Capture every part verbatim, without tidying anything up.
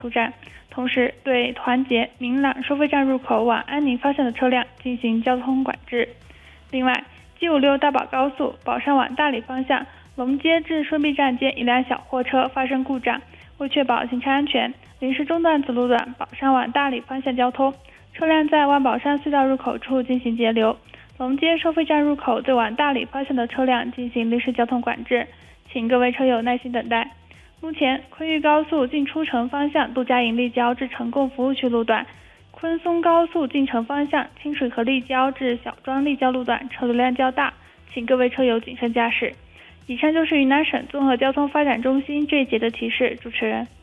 出站，同时对团结、明朗收费站入口往安宁方向的车辆进行交通管制。另外 G 五六大宝高速宝山往大理方向龙街至顺碧站间一辆小货车发生故障，为确保行车安全，临时中断此路段宝山往大理方向交通，车辆在往宝山隧道入口处进行截流，龙街收费站入口对往大理方向的车辆进行临时交通管制，请各位车友耐心等待。目前昆玉高速进出城方向杜家营立交至成贡服务区路段，昆松高速进城方向清水河立交至小庄立交路段车流量较大，请各位车友谨慎驾驶。以上就是云南省综合交通发展中心这一节的提示，主持人。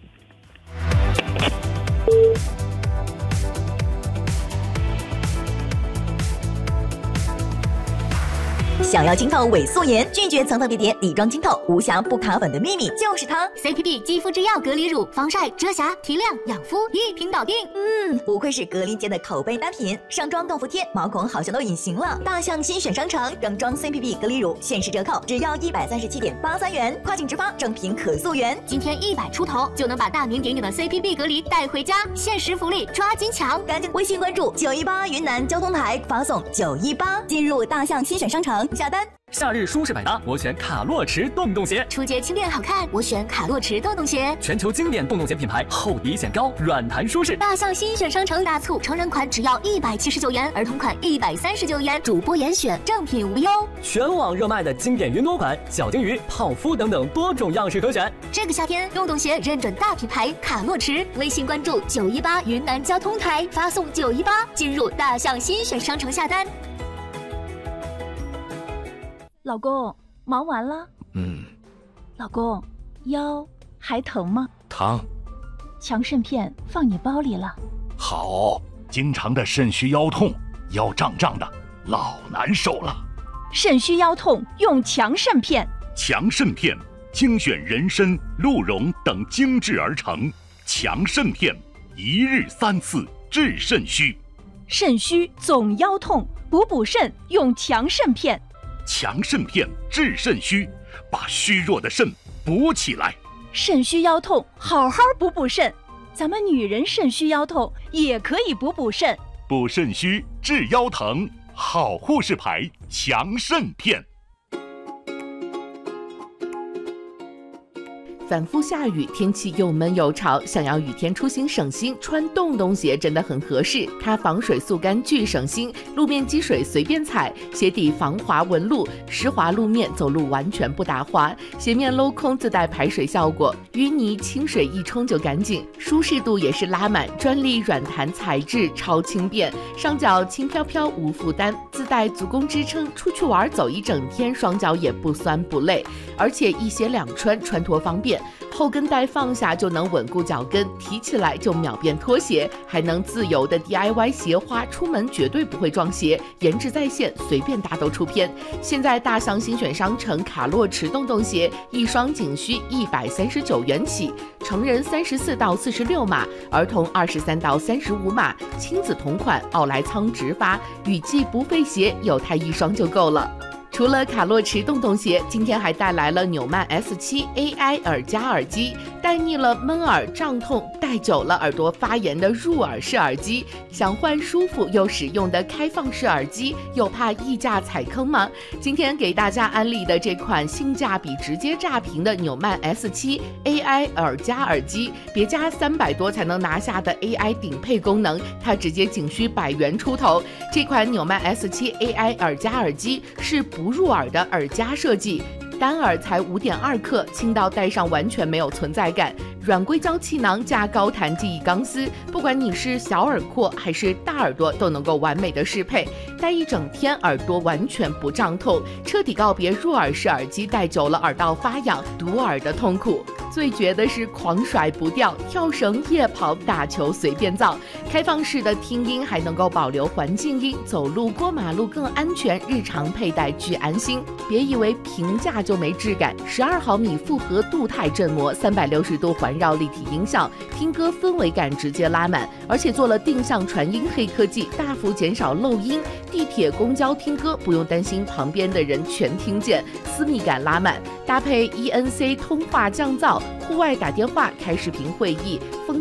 想要清透伪素颜，拒绝层层叠叠底妆清透，无瑕不卡粉的秘密就是它 C P B 肌肤之钥隔离乳，防晒、遮瑕、提亮、养肤，一瓶搞定。 嗯，不愧是格力间的口碑单品，上妆冻服贴，毛孔好像都隐形了。大象新选商城整装 C P B 隔离乳限时折扣，只要一百三十七点八三元，跨境直发，正品可溯源。 今天一百出头就能把大名鼎鼎的 C P B 隔离带回家，限时福利抓紧抢！ 赶紧微信关注九一八云南交通台，发送九一八进入大象新选商城下单。 夏日舒适百搭，我选卡洛驰洞洞鞋。 出街轻便好看，我选卡洛驰洞洞鞋。 全球经典洞洞鞋品牌，厚底显高，软弹舒适。 大象新选商城大促，成人款只要一百七十九元，儿童款一百三十九元，主播严选，正品无忧。 全网热卖的经典云朵款、小金鱼、泡芙等等多种样式可选。 这个夏天，洞洞鞋认准大品牌卡洛驰，微信关注九一八云南交通台，发送九一八进入大象新选商城下单。 老公，忙完了？ 嗯。 老公，腰还疼吗？ 疼。 强肾片放你包里了。 好，经常的肾虚腰痛，腰胀胀的，老难受了。 肾虚腰痛用强肾片。 强肾片精选人参、鹿茸等精制而成，强肾片一日三次治肾虚。 肾虚总腰痛，补补肾用强肾片。 强肾片治肾虚，把虚弱的肾补起来。 肾虚腰痛，好好补补肾。咱们女人肾虚腰痛也可以补补肾。 补肾虚治腰疼，好护士牌强肾片。 反复下雨，天气又闷又潮，想要雨天出行省心，穿洞洞鞋真的很合适。它防水速干巨省心，路面积水随便踩，鞋底防滑纹路，湿滑路面走路完全不打滑，鞋面镂空自带排水效果，淤泥清水一冲就干净，舒适度也是拉满，专利软弹材质，超轻便，上脚轻飘飘无负担，自带足弓支撑，出去玩走一整天，双脚也不酸不累，而且一鞋两穿，穿脱方便。后跟带放下就能稳固脚跟，提起来就秒变拖鞋，还能自由的 D I Y 鞋花，出门绝对不会撞鞋，颜值在线，随便搭都出片。现在大象新选商城卡洛驰洞洞鞋，一双仅需一百三十九元起，成人三十四到四十六码，儿童二十三到三十五码，亲子同款，奥莱仓直发，雨季不费鞋，有它一双就够了。除了卡洛驰洞洞鞋，今天还带来了纽曼 S 七 A I 耳夹耳机，戴腻了闷耳胀痛，戴久了耳朵发炎的入耳式耳机，想换舒服又实用的开放式耳机，又怕溢价踩坑吗？今天给大家安利的这款性价比直接炸屏的纽曼 S 七 A I 耳夹耳机，别加三百多才能拿下的 A I 顶配功能，它直接仅需百元出头。这款纽曼 S 七 A I 耳夹耳机是不入耳的耳夹设计，单耳才 五点二克，轻到戴上完全没有存在感，软硅胶气囊加高弹记忆钢丝，不管你是小耳廓还是大耳朵都能够完美的适配，戴一整天耳朵完全不胀痛，彻底告别入耳式耳机戴久了耳道发痒堵耳的痛苦。最绝的是狂甩不掉，跳绳、夜跑、打球随便造，开放式的听音还能够保留环境音，走路过马路更安全，日常佩戴巨安心。别以为平价就没质感，十二毫米复合镀钛振膜，三百六十度环绕立体音效，听歌氛围感直接拉满，而且做了定向传音黑科技，大幅减少漏音，地铁、公交听歌不用担心旁边的人全听见，私密感拉满，搭配 E N C 通话降噪，户外打电话、开视频会议、风